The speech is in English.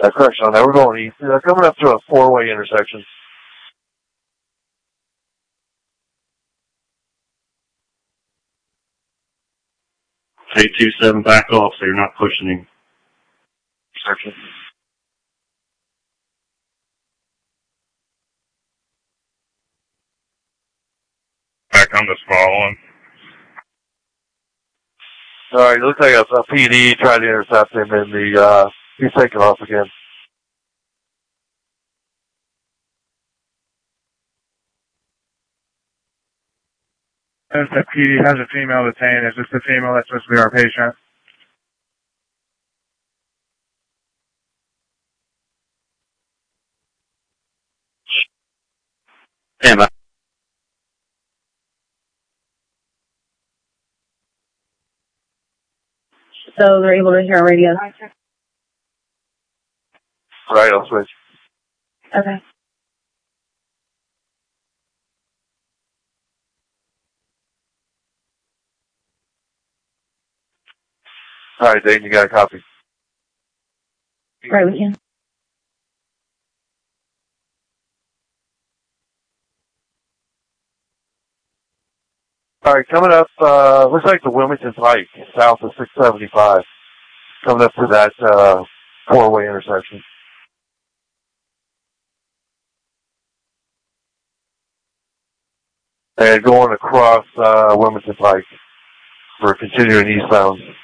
Correction on that. We're going east. Coming up to a four-way intersection. 827, back off so you're not pushing him. Intersection. Back on this following. Alright, it looks like a PD tried to intercept him and he's taking off again. There's the PD has a female detained. Is this the female that's supposed to be our patient? Damn it. So they're able to hear our radio. Right, I'll switch. Okay. Alright, Dayton, you got a copy? Right, we can. Alright, coming up, looks like the Wilmington Pike, south of 675. Coming up to that, four-way intersection. And going across, Wilmington Pike for continuing eastbound.